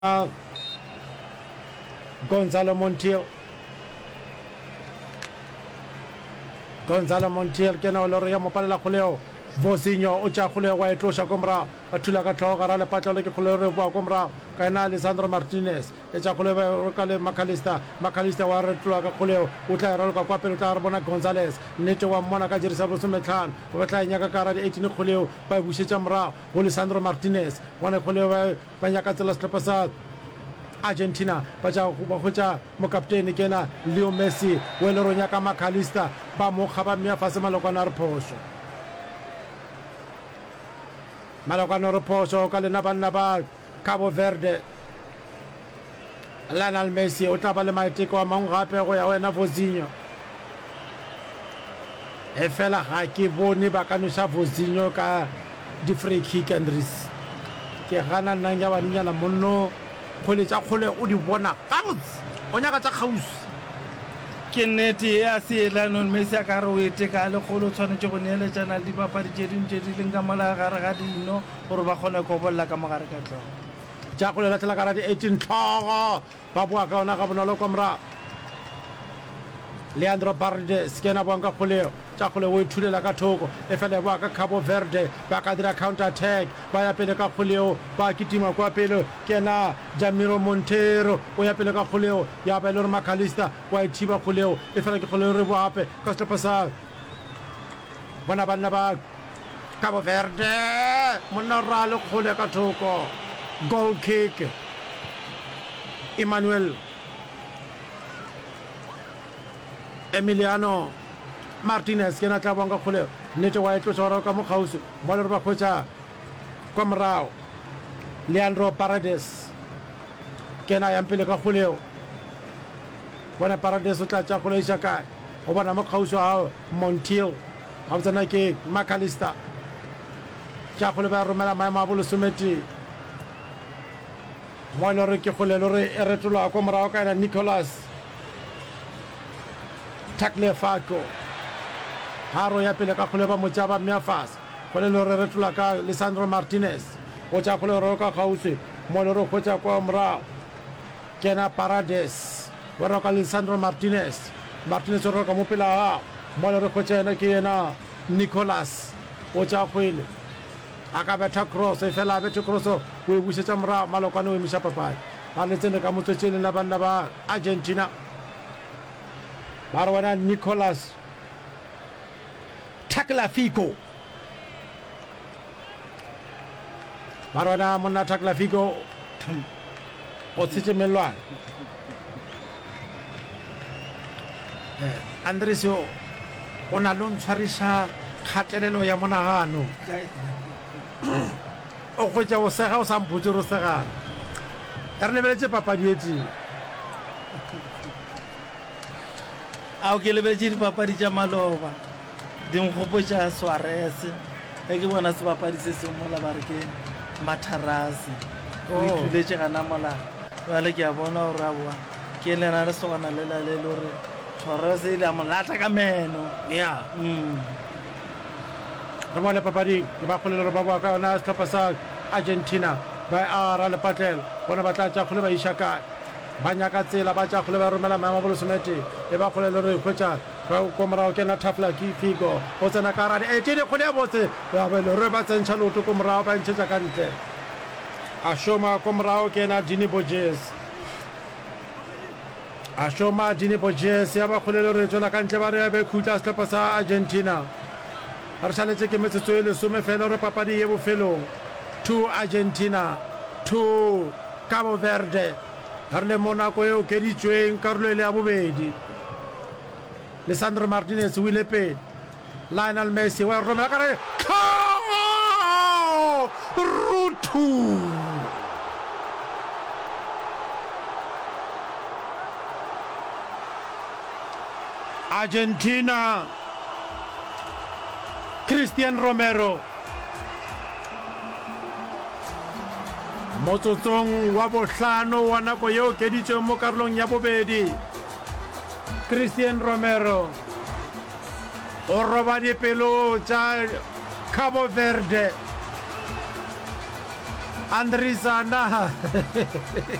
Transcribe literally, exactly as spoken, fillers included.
Uh, Gonzalo Montiel Gonzalo Montiel ke na lore ya mopalela kholeo Vozinho o tša kholeo wa etloša komra a thula ka tlhogo gara le patlalo ke kholeo re boa komra ka ena Lisandro Martinez e tša kholeo ka le Macalista Macalista wa re tloa ka kholeo o tla ra ka kwa pele tla re bona Gonzalez nnete wa mmona ka dirisa bosometlhano o tla nyaka ka ra di eighteen kholeo ba bušetša morago go Lisandro Martinez bona kholeo ba nyaka tsela setlhopha sa Argentina ba tša ba hwetša mokaptene kena Leo Messi o e le ro nyaka Macalista ba mo kgaba mmea fase malokwana a re phoso malokwana re phoso ka lena banna ba Cabo Verde. Lionel Messi o tla ba le maiteko a mangwe gape go ya wena Vozinho e fela ga ke bone ba ka noša Vozinho ka di-free kick and ris ke gana nnang ya banenyana monno kgole tša kgole o di bona gabotse o nyaka tša kgausi ke nnete ya se Lionel Messi a ka re o eteka le kgolo o tshwanetse go neeletšana le dipapadi tše dingwe tše di leng ka mola gare ga dino gore ba kgone ko bolela ka mogare ka tlogo tša kgole latlela ka ra di eighteen tlhogo ba boa ka ona ga bonolo kwa morago Leandro Paredes ke ena boang ka kgoleo tša kgole o ithulela ka thoko e fela e boa ka Cabo Verde ba ka dira counter attack ba ya pele ka kgoleo ba kitima kwa pele ke ena Jamiro Montero o ya pele ka kgoleo ya ba e le gore Macalista wa ithiba kgoleo e fela ke kgoleo re boa gape ka setlhopha sa bona banna ba Cabo Verde monna ra le kgole ka thoko goal kick Emmanuel Emiliano Martinez ke na tla bonga kgoleo nnete wa etloša gore ka mokgausi mo le re ba kgwetša kwa morago Leandro Paredes ke na yang pele ka kgoleo bona Paredes o tla tša kgoleo iša kae go bona mokgausi wa Montiel ga botsana ke Macalista tša kgole ba romela maemo a bolesomete mo e le gore ke kgolelo re e retolwa kwa morago ka ena Nicolas Tagliafico haro ya pele ka kgole ba motša ba mmea fase kgole le re retolwa ka Lisandro Martinez o tša kgole re ka kgausi mo le re kgwetša kwa morago kena Paredes wa re ka Lisandro Martinez Martinez o re ka mo pela gago mo le re kgwetša ena ke ena Nicolas o tša kgwele a ka betha cross e fela a bethe cross o e bušetša morago malokwane o emiša papadi ba letsene ka motswetšeng la banna ba Argentina ba re wena Nicolas Tagliafico ba re wena monna Tagliafico o tshetse melwane Andresio o na le ntshwariša kgatelelo ya monagano o kgwetša o sega o sampotse ro segana e re lebeletše papadi etseng ao ke lebeletše dipapadi tša maloba dinkgopotša Suarez ge ke bona sebapadi se seng mola ba re ke Matarasi o ithuletše gana mola bale ke a bona gore a boa ke lena le sogana lela le le gore Suarez ile a mo latla ka meno ya re bone papading le ba kgolelo re ba boa ka yona setlhopha sa Argentina ba ara lepatlelo bona ba tla tša kgole ba iša kae ba nyaka tsela ba tša kgole ba romela maemo a bolesomete e ba kgolelo re kgwetša ko morago ke na Tagliafico o tsena ka radi e tšene kgole ya botse ya bele re ba tsentšha loto ko morago ba ntšhetša ka ntle a šoma ko morago ke na Dini Borges a šoma Dini Borges ya ba kgolelo re tswela ka ntle ba re ya be khutla setlhopha sa Argentina re šaletše ke metsotso e lesome fela re papadi ye bofelong two Argentina two Cabo Verde re le mo nako e okeditšweng karolo e le ya bobedi Lisandro Martinez o ile pele Lionel Messi wa romela ka re rutu Argentina Cristian Romero motsotsong wa bohlano wa nako yeo keditšweng mo karolong ya bobedi Cristian Romero o roba dipelo tša Cabo Verde Andrisa na